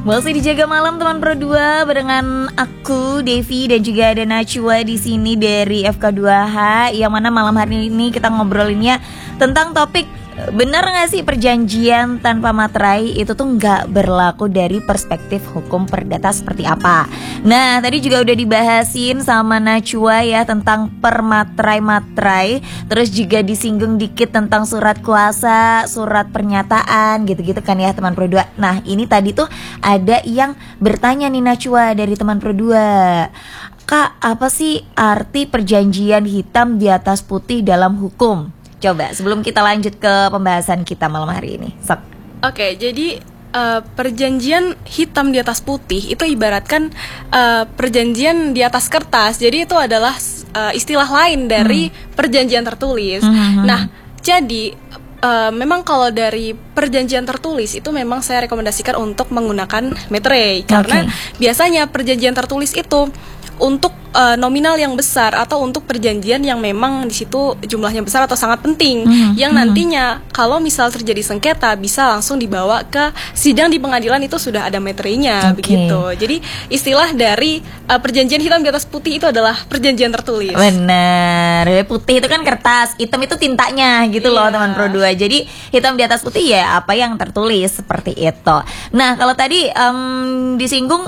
Masih dijaga malam teman Pro 2 barengan aku Devi dan juga ada Najwa di sini dari FK2H, yang mana malam hari ini kita ngobrolinnya tentang topik benar nggak sih perjanjian tanpa materai itu tuh nggak berlaku dari perspektif hukum perdata seperti apa. Nah tadi juga udah dibahasin sama Najwa ya tentang permaterai-materai, terus juga disinggung dikit tentang surat kuasa, surat pernyataan gitu-gitu kan ya teman Pro 2. Nah ini tadi tuh ada yang bertanya nih Najwa dari teman Pro 2, Kak, apa sih arti perjanjian hitam di atas putih dalam hukum? Coba sebelum kita lanjut ke pembahasan kita malam hari ini. Oke, jadi perjanjian hitam di atas putih itu ibaratkan perjanjian di atas kertas. Jadi itu adalah istilah lain dari perjanjian tertulis. Nah, jadi memang kalau dari perjanjian tertulis itu memang saya rekomendasikan untuk menggunakan materai, karena biasanya perjanjian tertulis itu untuk nominal yang besar atau untuk perjanjian yang memang di situ jumlahnya besar atau sangat penting, yang nantinya kalau misal terjadi sengketa bisa langsung dibawa ke sidang di pengadilan, itu sudah ada materainya begitu. Jadi istilah dari perjanjian hitam di atas putih itu adalah perjanjian tertulis. Benar, putih itu kan kertas, hitam itu tintanya gitu loh teman Pro 2. Jadi hitam di atas putih ya apa yang tertulis seperti itu. Nah kalau tadi disinggung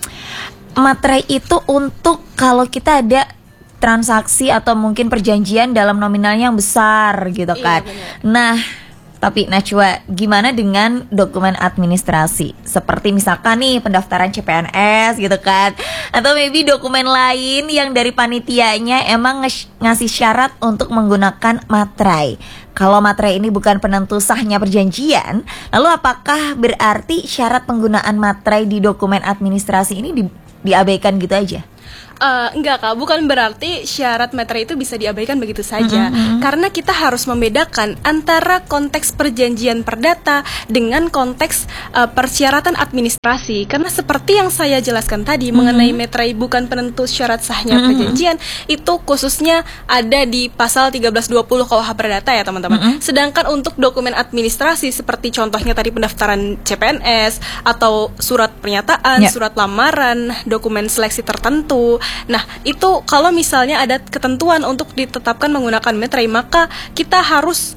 materai itu untuk kalau kita ada transaksi atau mungkin perjanjian dalam nominal yang besar gitu kan. Nah, tapi Najwa, gimana dengan dokumen administrasi? Seperti misalkan nih pendaftaran CPNS gitu kan, atau maybe dokumen lain yang dari panitianya emang ngasih syarat untuk menggunakan materai. Kalau materai ini bukan penentu sahnya perjanjian, lalu apakah berarti syarat penggunaan materai di dokumen administrasi ini diabaikan gitu aja? Enggak Kak, bukan berarti syarat materai itu bisa diabaikan begitu saja. Karena kita harus membedakan antara konteks perjanjian perdata dengan konteks persyaratan administrasi. Karena seperti yang saya jelaskan tadi mengenai materai bukan penentu syarat sahnya perjanjian, itu khususnya ada di pasal 1320 KUH Perdata ya teman-teman. Sedangkan untuk dokumen administrasi seperti contohnya tadi pendaftaran CPNS atau surat pernyataan, surat lamaran, dokumen seleksi tertentu, nah itu kalau misalnya ada ketentuan untuk ditetapkan menggunakan materai, maka kita harus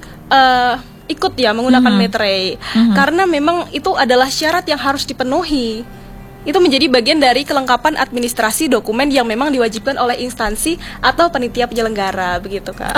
ikut ya menggunakan materai, karena memang itu adalah syarat yang harus dipenuhi. Itu menjadi bagian dari kelengkapan administrasi dokumen yang memang diwajibkan oleh instansi atau panitia penyelenggara begitu Kak.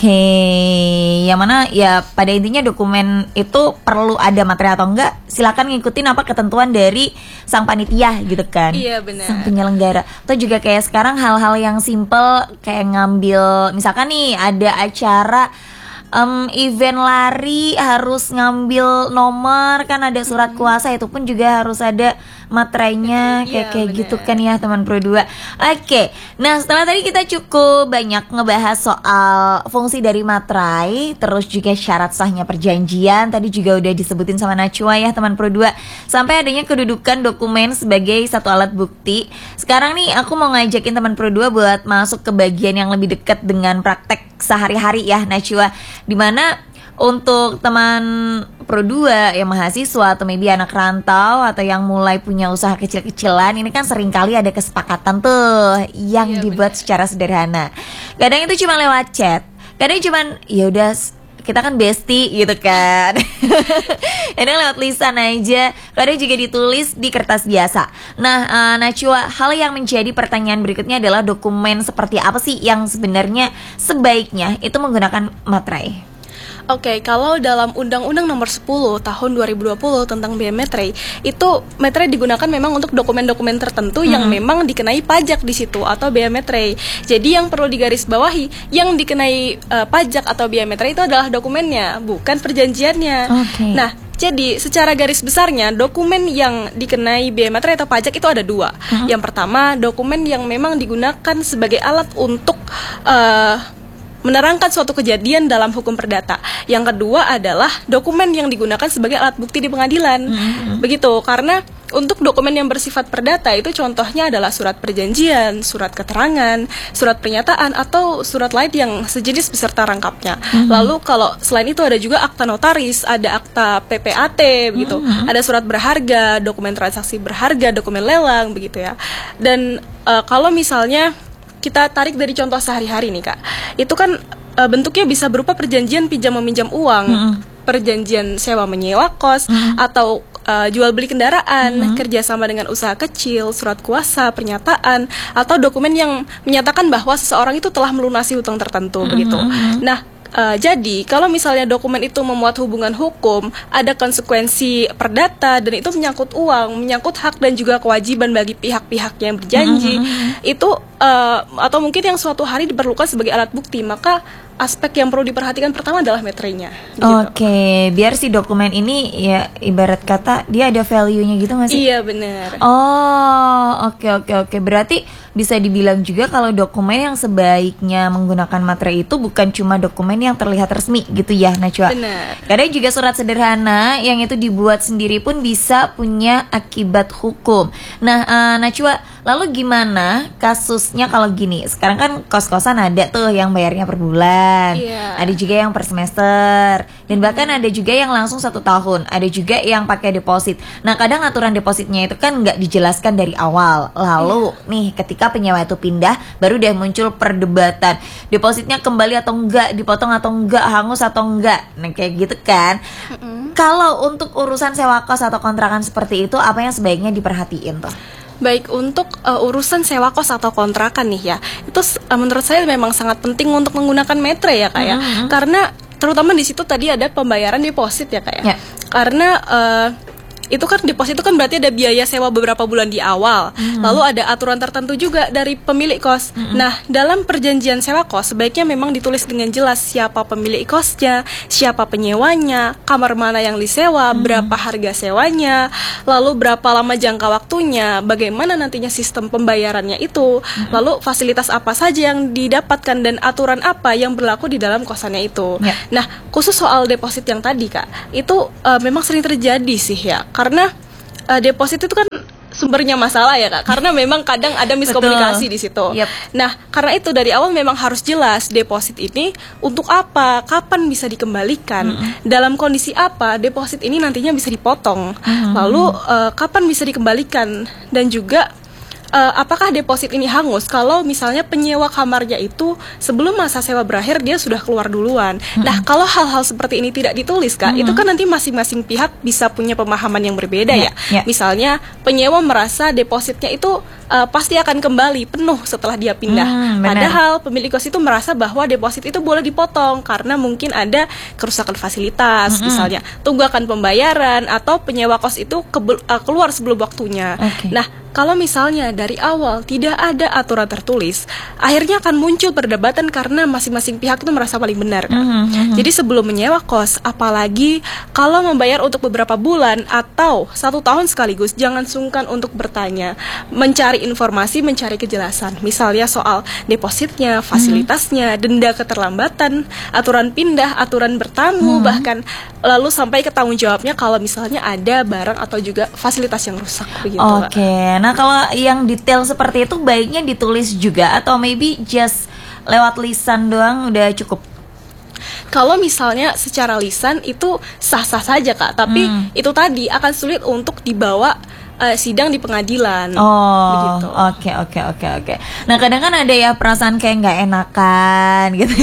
Yang mana ya pada intinya dokumen itu perlu ada materai atau enggak, silakan ngikutin apa ketentuan dari sang panitia gitu kan. Iya benar. Sang penyelenggara. Atau juga kayak sekarang hal-hal yang simple kayak ngambil, misalkan nih ada acara event lari harus ngambil nomor, kan ada surat kuasa, itu pun juga harus ada materainya kayak gitu kan ya teman Pro 2. Nah setelah tadi kita cukup banyak ngebahas soal fungsi dari materai, terus juga syarat sahnya perjanjian, tadi juga udah disebutin sama Najwa ya teman Pro 2, sampai adanya kedudukan dokumen sebagai satu alat bukti. Sekarang nih aku mau ngajakin teman Pro 2 buat masuk ke bagian yang lebih dekat dengan praktek sehari-hari ya Najwa, dimana untuk teman Pro 2 yang mahasiswa atau maybe anak rantau atau yang mulai punya usaha kecil-kecilan, ini kan seringkali ada kesepakatan tuh yang dibuat secara sederhana. Kadang itu cuma lewat chat, kadang cuman ya udah kita kan bestie gitu kan. Kadang lewat lisan aja, kadang juga ditulis di kertas biasa. Nah, Najwa, hal yang menjadi pertanyaan berikutnya adalah dokumen seperti apa sih yang sebenarnya sebaiknya itu menggunakan materai? Kalau dalam Undang-Undang Nomor 10 Tahun 2020 tentang biaya materai, itu materai digunakan memang untuk dokumen-dokumen tertentu yang memang dikenai pajak di situ atau biaya materai. Jadi yang perlu digarisbawahi, yang dikenai pajak atau biaya materai itu adalah dokumennya, bukan perjanjiannya. Nah, jadi secara garis besarnya dokumen yang dikenai biaya materai atau pajak itu ada dua. Yang pertama, dokumen yang memang digunakan sebagai alat untuk menerangkan suatu kejadian dalam hukum perdata. Yang kedua adalah dokumen yang digunakan sebagai alat bukti di pengadilan. Begitu, karena untuk dokumen yang bersifat perdata itu contohnya adalah surat perjanjian, surat keterangan, surat pernyataan, atau surat lain yang sejenis beserta rangkapnya. Lalu kalau selain itu ada juga akta notaris, ada akta PPAT begitu, ada surat berharga, dokumen transaksi berharga, dokumen lelang begitu ya. Dan kalau misalnya kita tarik dari contoh sehari-hari nih Kak, itu kan bentuknya bisa berupa perjanjian pinjam meminjam uang, perjanjian sewa menyewa kos, atau jual beli kendaraan, kerjasama dengan usaha kecil, surat kuasa, pernyataan, atau dokumen yang menyatakan bahwa seseorang itu telah melunasi hutang tertentu begitu. Nah, jadi kalau misalnya dokumen itu memuat hubungan hukum, ada konsekuensi perdata, dan itu menyangkut uang, menyangkut hak dan juga kewajiban bagi pihak-pihak yang berjanji, itu atau mungkin yang suatu hari diperlukan sebagai alat bukti, maka aspek yang perlu diperhatikan pertama adalah meterainya. Gitu. Oke, biar si dokumen ini ya ibarat kata dia ada value-nya gitu nggak sih? Iya benar. Oh, oke. Berarti bisa dibilang juga kalau dokumen yang sebaiknya menggunakan materai itu bukan cuma dokumen yang terlihat resmi gitu ya, Najwa? Benar. Kadang juga surat sederhana yang itu dibuat sendiri pun bisa punya akibat hukum. Nah, Najwa, lalu gimana kasusnya kalau gini? Sekarang kan kos-kosan ada tuh yang bayarnya per bulan. Iya. Ada juga yang per semester, dan bahkan ada juga yang langsung 1 tahun. Ada juga yang pakai deposit. Nah, kadang aturan depositnya itu kan nggak dijelaskan dari awal. Lalu nih ketika penyewa itu pindah, baru deh muncul perdebatan, depositnya kembali atau enggak, dipotong atau enggak, hangus atau enggak. Nah, kayak gitu kan. Kalau untuk urusan sewa kos atau kontrakan seperti itu, apa yang sebaiknya diperhatiin tuh? Baik, untuk urusan sewa kos atau kontrakan nih ya, itu menurut saya memang sangat penting untuk menggunakan metre ya Kak ya. Karena terutama di situ tadi ada pembayaran deposit ya Kak ya. Karena itu kan deposit itu kan berarti ada biaya sewa beberapa bulan di awal. Lalu ada aturan tertentu juga dari pemilik kos. Nah, dalam perjanjian sewa kos sebaiknya memang ditulis dengan jelas siapa pemilik kosnya, siapa penyewanya, kamar mana yang disewa, berapa harga sewanya, lalu berapa lama jangka waktunya, bagaimana nantinya sistem pembayarannya itu, lalu fasilitas apa saja yang didapatkan dan aturan apa yang berlaku di dalam kosannya itu. Nah, khusus soal deposit yang tadi Kak, itu memang sering terjadi sih ya. Karena deposit itu kan sumbernya masalah ya Kak, karena memang kadang ada miskomunikasi di situ. Nah, karena itu dari awal memang harus jelas deposit ini untuk apa, kapan bisa dikembalikan, dalam kondisi apa deposit ini nantinya bisa dipotong, lalu kapan bisa dikembalikan, dan juga apakah deposit ini hangus kalau misalnya penyewa kamarnya itu sebelum masa sewa berakhir dia sudah keluar duluan. Nah, kalau hal-hal seperti ini tidak ditulis Kak, itu kan nanti masing-masing pihak bisa punya pemahaman yang berbeda ya. Misalnya penyewa merasa depositnya itu pasti akan kembali penuh setelah dia pindah. Padahal pemilik kos itu merasa bahwa deposit itu boleh dipotong karena mungkin ada kerusakan fasilitas, misalnya tunggakan pembayaran, atau penyewa kos itu keluar sebelum waktunya. Nah, kalau misalnya dari awal tidak ada aturan tertulis, akhirnya akan muncul perdebatan karena masing-masing pihak itu merasa paling benar kan? Jadi sebelum menyewa kos, apalagi kalau membayar untuk beberapa bulan atau 1 tahun sekaligus, jangan sungkan untuk bertanya, mencari informasi, mencari kejelasan. Misalnya soal depositnya, fasilitasnya, denda keterlambatan, aturan pindah, aturan bertamu, bahkan lalu sampai ke tanggung jawabnya kalau misalnya ada barang atau juga fasilitas yang rusak begitu. Nah, kalau yang detail seperti itu baiknya ditulis juga atau maybe just lewat lisan doang udah cukup? Kalau misalnya secara lisan itu sah-sah saja Kak, tapi itu tadi akan sulit untuk dibawa sidang di pengadilan. Begitu. Oke. Nah, kadang kan ada ya perasaan kayak nggak enakan gitu.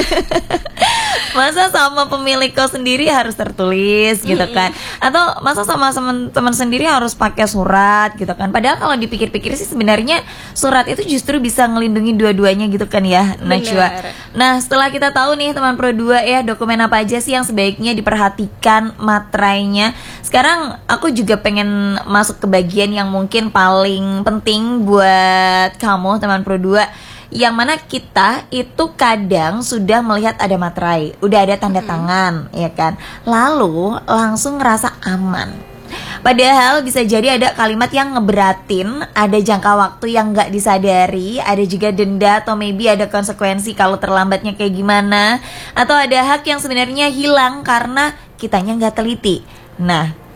Masa sama pemilik kos sendiri harus tertulis gitu kan? Atau masa sama teman sendiri harus pakai surat gitu kan? Padahal kalau dipikir-pikir sih sebenarnya surat itu justru bisa ngelindungi dua-duanya gitu kan ya, Najwa. Nah, setelah kita tahu nih teman Pro 2 ya, dokumen apa aja sih yang sebaiknya diperhatikan materainya. Sekarang aku juga pengen masuk ke bagian yang mungkin paling penting buat kamu teman Pro 2, yang mana kita itu kadang sudah melihat ada materai, udah ada tanda tangan, ya kan? Lalu langsung ngerasa aman. Padahal bisa jadi ada kalimat yang ngeberatin, ada jangka waktu yang nggak disadari, ada juga denda atau maybe ada konsekuensi kalau terlambatnya kayak gimana, atau ada hak yang sebenarnya hilang karena kitanya nggak teliti. Nah,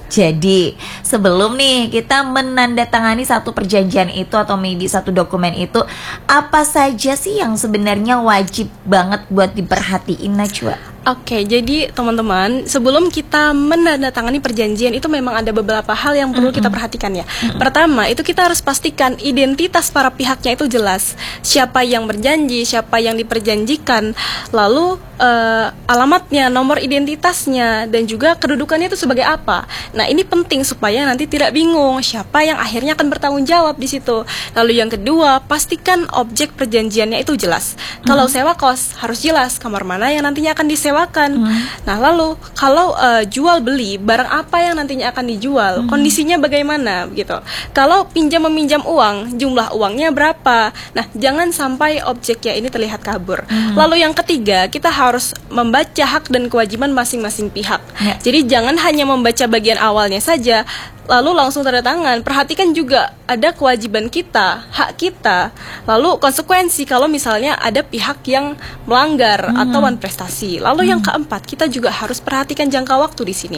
Jadi sebelum nih kita menandatangani satu perjanjian itu atau maybe satu dokumen itu, apa saja sih yang sebenarnya wajib banget buat diperhatiin, Najwa? Oke, jadi teman-teman, sebelum kita menandatangani perjanjian itu memang ada beberapa hal yang perlu kita perhatikan ya. Pertama, itu kita harus pastikan identitas para pihaknya itu jelas. Siapa yang berjanji, siapa yang diperjanjikan, lalu alamatnya, nomor identitasnya, dan juga kedudukannya itu sebagai apa. Nah, ini penting supaya nanti tidak bingung siapa yang akhirnya akan bertanggung jawab di situ. Lalu yang kedua, pastikan objek perjanjiannya itu jelas. Kalau sewa kos, harus jelas kamar mana yang nantinya akan disewa. Nah, lalu kalau jual beli barang apa yang nantinya akan dijual, kondisinya bagaimana gitu. Kalau pinjam meminjam uang, jumlah uangnya berapa. Nah, jangan sampai objeknya ini terlihat kabur. Lalu yang ketiga, kita harus membaca hak dan kewajiban masing-masing pihak. Jadi jangan hanya membaca bagian awalnya saja lalu langsung tanda tangan. Perhatikan juga ada kewajiban kita, hak kita, lalu konsekuensi kalau misalnya ada pihak yang melanggar atau prestasi. Lalu yang keempat, kita juga harus perhatikan jangka waktu di sini.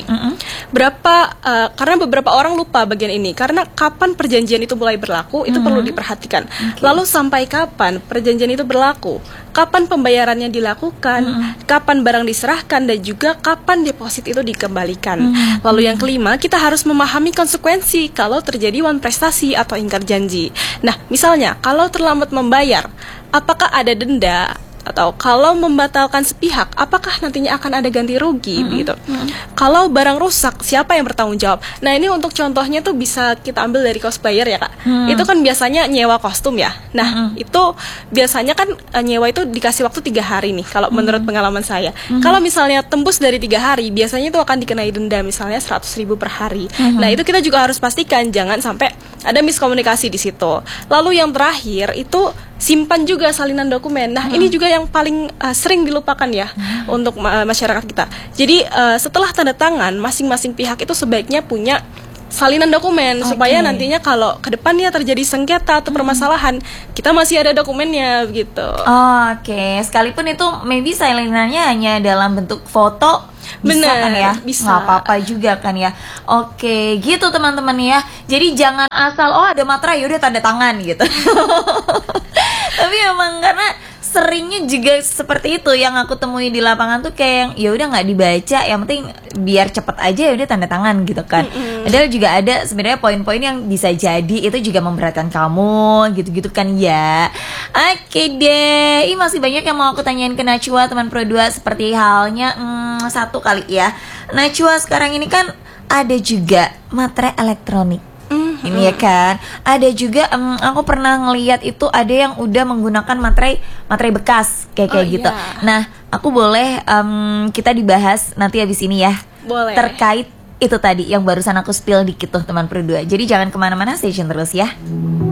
Karena beberapa orang lupa bagian ini. Karena kapan perjanjian itu mulai berlaku itu perlu diperhatikan. Lalu sampai kapan perjanjian itu berlaku? Kapan pembayarannya dilakukan? Kapan barang diserahkan dan juga kapan deposit itu dikembalikan? Lalu yang kelima, kita harus memahami konsekuensi kalau terjadi wan prestasi atau ingkar janji. Nah, misalnya kalau terlambat membayar, apakah ada denda? Atau kalau membatalkan sepihak, apakah nantinya akan ada ganti rugi gitu. Kalau barang rusak, siapa yang bertanggung jawab? Nah, ini untuk contohnya tuh bisa kita ambil dari cosplayer ya Kak. Itu kan biasanya nyewa kostum ya. Nah, itu biasanya kan nyewa itu dikasih waktu 3 hari nih kalau menurut pengalaman saya. Kalau misalnya tembus dari 3 hari, biasanya itu akan dikenai denda misalnya 100.000 per hari. Nah, itu kita juga harus pastikan jangan sampai ada miskomunikasi di situ. Lalu yang terakhir itu simpan juga salinan dokumen. Nah, ini juga yang paling sering dilupakan ya untuk masyarakat kita. Jadi setelah tanda tangan, masing-masing pihak itu sebaiknya punya salinan dokumen supaya nantinya kalau ke depannya terjadi sengketa atau permasalahan, kita masih ada dokumennya gitu. Oke, sekalipun itu maybe salinannya hanya dalam bentuk foto, bisa kan ya? Bisa. Nggak apa-apa juga kan ya. Oke, gitu teman-teman ya. Jadi jangan asal ada materai udah tanda tangan gitu. Tapi emang karena seringnya juga seperti itu yang aku temui di lapangan tuh kayak yang ya udah nggak dibaca, yang penting biar cepet aja ya udah tanda tangan gitu kan. Padahal juga ada sebenarnya poin-poin yang bisa jadi itu juga memberatkan kamu gitu-gitu kan ya. Oke deh, ini masih banyak yang mau aku tanyain ke Najwa teman Pro 2, seperti halnya satu kali ya. Najwa sekarang ini kan ada juga materai elektronik. Ini ya kan, ada juga aku pernah ngeliat itu ada yang udah menggunakan materai bekas kayak gitu. Iya. Nah, aku boleh kita dibahas nanti habis ini ya. Boleh. Terkait itu tadi yang barusan aku spill dikit tuh teman Pro 2. Jadi jangan kemana-mana, stay tune terus ya.